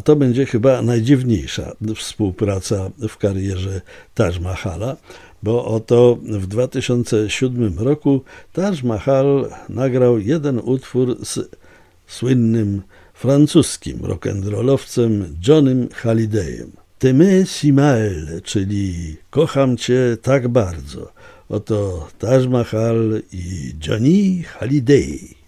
to będzie chyba najdziwniejsza współpraca w karierze Taj Mahala, bo oto w 2007 roku Taj Mahal nagrał jeden utwór z słynnym francuskim rock'n'rollowcem Johnnym Hallydayem. T'aimer si mal, czyli kocham cię tak bardzo. Oto Taj Mahal i Johnny Hallyday.